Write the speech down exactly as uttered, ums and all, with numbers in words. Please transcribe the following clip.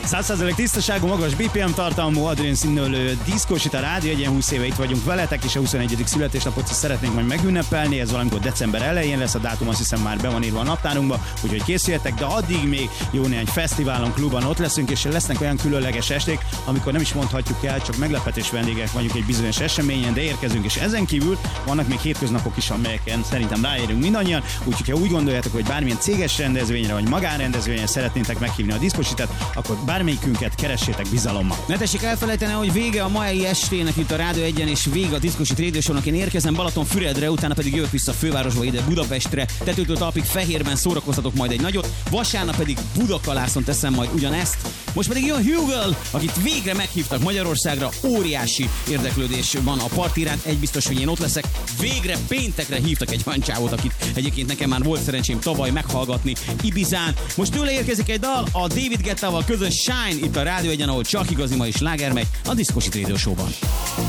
száz százalék tisztaságú, magas bé pé em tartalmú, adrén színölő diszkós itt a rádió, egyen húsz éve itt vagyunk veletek, és a huszonegyedik születésnapot is szeretnénk majd megünnepelni, ez valamikor december elején lesz, a dátum azt hiszem már be van írva a naptárunkba, úgyhogy készüljetek, de addig még jó néhány fesztiválon, klubban ott leszünk, és lesznek olyan különleges esték, amikor nem is mondhatjuk el, csak meglepetés vendégek vagyunk egy bizonyos eseményen, de érkezünk, és ezen kívül vannak még hétköznapok is, amelyeken szerintem ráérünk mindannyian, úgyhogy ha úgy gondoljátok, hogy bármilyen céges rendezvényre vagy magánrendezvényre szeretnétek meghívni a diszkósitet, akkor bármelyikünket keressétek bizalommal. Ne tessék elfelejteni, hogy vége a mai estének itt a Rádió egyen, és vége a Diszkósit Radio Show-nak. Én érkezem Balatonfüredre, utána pedig jövök vissza a fővárosba, ide Budapestre, tetőtől talpig Fehérben szórakoztatok majd egy nagyot, vasárnap pedig Budakalászon teszem majd ugyanezt. Most pedig jön Hugel, akit végre meghívtak Magyarországra, óriási érdeklődés van a part iránt, egy biztos, hogy én ott leszek. Végre péntekre hívtak egy olyan csávót, akit egyébként nekem már volt szerencsém tavaly meghallgatni Ibizán. Most tőle érkezik egy dal, a David Guettával közös Shine itt a Rádió egyen, ahol csak igazi ma is sláger megy a Diszkósit Radio Show-ban.